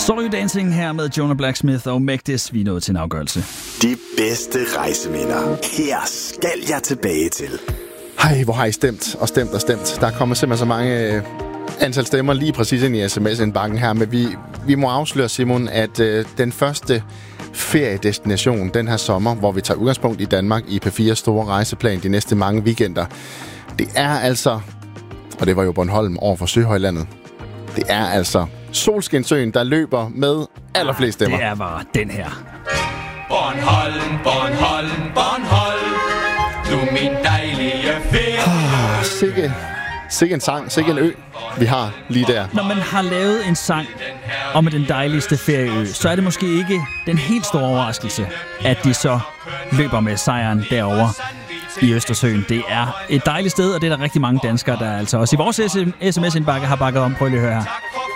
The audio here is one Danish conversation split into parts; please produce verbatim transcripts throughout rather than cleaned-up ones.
Sorry Dancing her med Jonah Blacksmith og Magdis. Vi er nået til en afgørelse. De bedste rejseminder. Her skal jeg tilbage til. Hej, hvor har I stemt og stemt og stemt. Der er kommet simpelthen så mange øh, antal stemmer lige præcis ind i sms-indbakken her. Men vi, vi må afsløre, Simon, at øh, den første feriedestination den her sommer, hvor vi tager udgangspunkt i Danmark i P fire store rejseplan de næste mange weekender, det er altså, og det var jo Bornholm over for Søhøjlandet, det er altså Solskinsøen, der løber med allerflest stemmer. Det er bare den her. Bornholm, Bornholm, Bornholm, du min dejlige ferie. Oh, sikke, sikke en sang, sikke en ø, vi har lige der. Når man har lavet en sang om den dejligste ferieø, så er det måske ikke den helt store overraskelse, at de så løber med sejren derovre i Østersøen. Det er et dejligt sted, og det er der rigtig mange danskere, der altså også i vores sms-indbakke har bakket om. Prøv lige at høre her.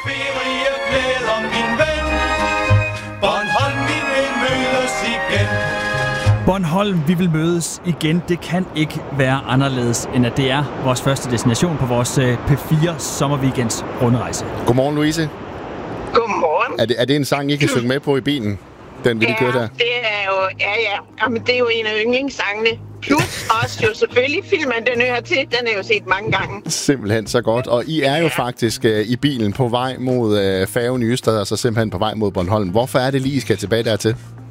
Bornholm, vi vil mødes igen. Det kan ikke være anderledes, end at det er vores første destination på vores P fire sommerweekends rundrejse. Godmorgen, Louise. Godmorgen. Er det, er det en sang, I kan synge med på i bilen? Den vil ja, de køre der? det er jo, ja, ja. Jamen, det er jo en af yndlingssangene. Plus også jo selvfølgelig filmen, den hører til. Den er jo set mange gange. Simpelthen så godt. Og I er jo ja. faktisk uh, i bilen på vej mod uh, færgen i Ystad, og så simpelthen på vej mod Bornholm. Hvorfor er det lige, I skal tilbage dertil?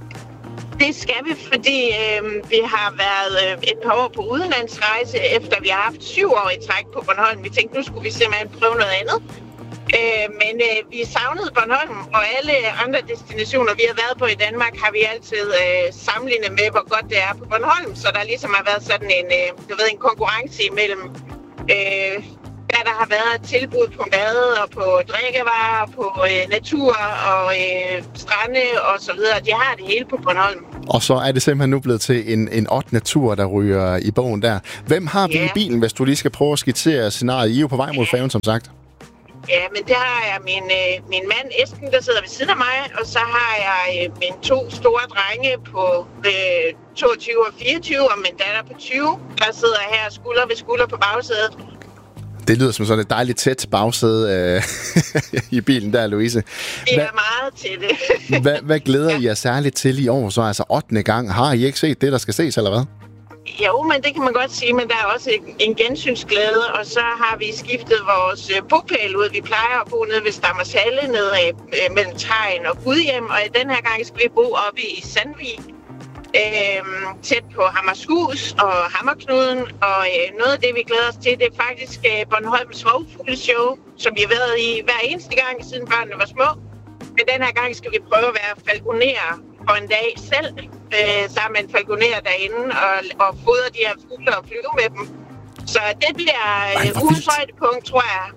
Det skal vi, fordi øh, vi har været øh, et par år på udenlandsrejse, efter vi har haft syv år i træk på Bornholm. Vi tænkte, nu skulle vi simpelthen prøve noget andet. Øh, men øh, vi savnede Bornholm, og alle andre destinationer, vi har været på i Danmark, har vi altid øh, sammenlignet med, hvor godt det er på Bornholm. Så der ligesom har været sådan en, øh, du ved, en konkurrence imellem, øh, hvad der har været tilbud på mad og på drikkevarer, på øh, natur og øh, strande og så videre. De har det hele på Bornholm. Og så er det simpelthen nu blevet til en, en ottende tur, der ryger i bogen der. Hvem har vi yeah. i bilen, hvis du lige skal prøve at skitsere scenariet? I er jo på vej mod færgen, som sagt. Ja, men der har jeg min, øh, min mand Esben, der sidder ved siden af mig, og så har jeg øh, mine to store drenge på øh, toogtyve og fireogtyve, og min datter på tyve, der sidder her skulder ved skulder på bagsædet. Det lyder som sådan et dejligt tæt bagsæde øh, i bilen der, Louise. Det er meget til det. hvad, hvad glæder I jer særligt til i år? Så altså ottende gang. Har I ikke set det, der skal ses, eller hvad? Jo, men det kan man godt sige, men der er også en gensynsglæde, og så har vi skiftet vores bopæl ud. Vi plejer at bo nede ved Stammershalle, nede øh, mellem Tegn og Gudhjem, og den her gang skal vi bo oppe i Sandvig, øh, tæt på Hammershus og Hammerknuden, og øh, noget af det, vi glæder os til, det er faktisk øh, Bornholms Rovfugleshow, som vi har været i hver eneste gang, siden børnene var små. Men den her gang skal vi prøve at være falconerer for en dag selv, øh, sammen med en falconer derinde, og, og fodre de her fugle og flyve med dem. Så det bliver øh, ugens højdepunkt, tror jeg.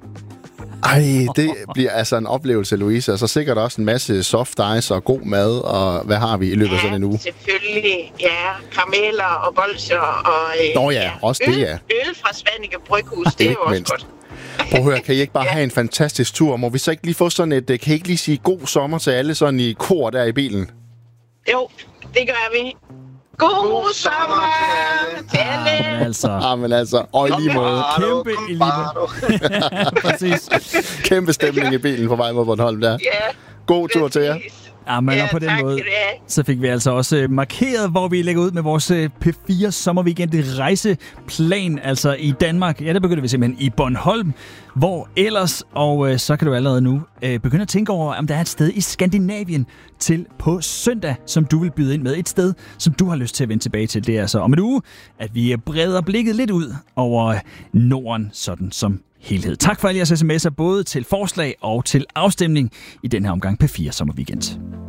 Ej, det bliver altså en oplevelse, Louise. Og så sikkert også en masse soft ice og god mad, og hvad har vi i løbet af ja, sådan en uge? Selvfølgelig. Ja, karameller og bolsjer og øh, Nå ja, ja, også øl, det, ja. Øl fra Svanike Bryghus, det er jo også mindst. Godt. Prøv at høre, kan I ikke bare ja. have en fantastisk tur? Må vi så ikke lige få sådan et, kan I ikke lige sige god sommer til alle sådan i kor der i bilen? Jo, det gør vi. God sommer til alle. Ah, altså. Ah, men altså, og i lige måde. Kæmpe i lige måde. Præcis. Kæmpe stemning i bilen på vej mod Bornholm der. Ja. God tur til jer. Ja, men ja, på den måde, så fik vi altså også markeret, hvor vi lægger ud med vores P fire sommerweekend rejseplan, altså i Danmark. Ja, der begynder vi simpelthen i Bornholm, hvor ellers, og øh, så kan du allerede nu øh, begynde at tænke over, om der er et sted i Skandinavien til på søndag, som du vil byde ind med. Et sted, som du har lyst til at vende tilbage til. Det er så om en uge, at vi breder blikket lidt ud over Norden, sådan som helhed. Tak for alle jeres sms'er, både til forslag og til afstemning i den her omgang P fire sommerweekend.